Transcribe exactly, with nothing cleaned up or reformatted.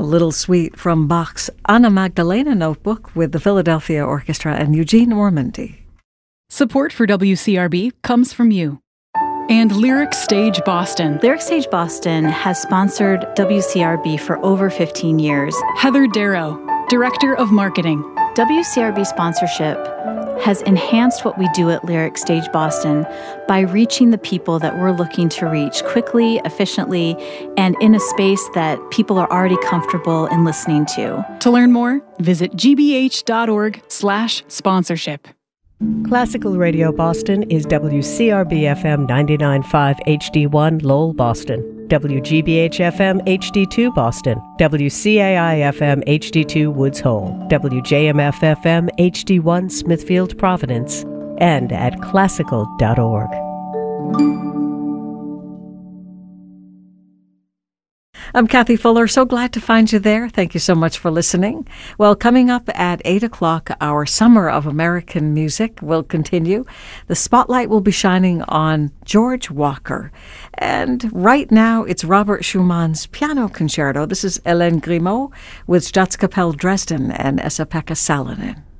A little suite from Bach's Anna Magdalena Notebook with the Philadelphia Orchestra and Eugene Ormandy. Support for W C R B comes from you. And Lyric Stage Boston. Lyric Stage Boston has sponsored W C R B for over fifteen years. Heather Darrow, Director of Marketing. W C R B sponsorship has enhanced what we do at Lyric Stage Boston by reaching the people that we're looking to reach quickly, efficiently, and in a space that people are already comfortable in listening to. To learn more, visit gbh.org slash sponsorship. Classical Radio Boston is W C R B F M ninety-nine point five H D one Lowell, Boston, W G B H F M H D two Boston, W C A I F M H D two Woods Hole, W J M F F M H D one Smithfield, Providence, and at classical dot org. I'm Kathy Fuller. So glad to find you there. Thank you so much for listening. Well, coming up at eight o'clock, our Summer of American Music will continue. The spotlight will be shining on George Walker. And right now, it's Robert Schumann's Piano Concerto. This is Hélène Grimaud with Staatskapelle Dresden and Esa-Pekka Salonen.